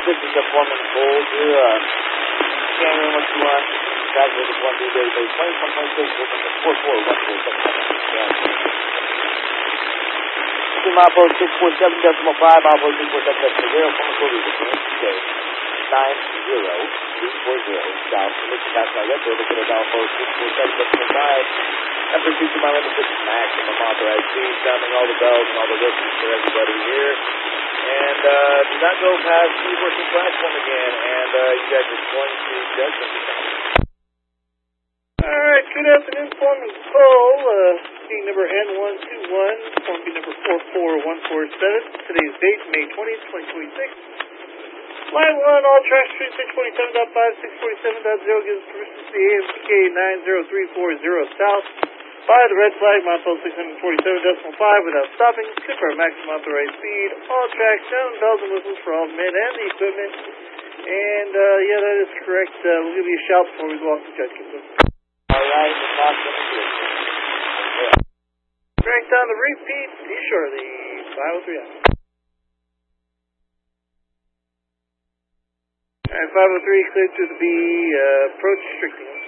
is a foreman hold here. Scanning what you want. That's what it's 1 2 database. 21.6, Milepost 647.5, Milepost 647.0, from the code is 90340, South, Mission National Record, look at Milepost 647.5, and proceed to my limited maximum authorized speed, sounding all the bells and all the whistles for everybody here, and do not go past the working platform again, and you guys are going to judgment. Alright, good afternoon, Foreman Cole, speed number N121, form B number 44147. Today's date, May 20th, 2026. Line 1, all tracks, 627.5, 647.0 gives permission to the AMPK 90340 south. By the red flag, milepost 647.5 without stopping. Confirm maximum authorized speed. All tracks, sound bells and whistles for all men and the equipment. And, yeah, that is correct. We'll give you a shout before we go off the judgment. Alright, Track down the repeat, be shortly, 503 out. Alright, 503 cleared to the B, approach Strictly.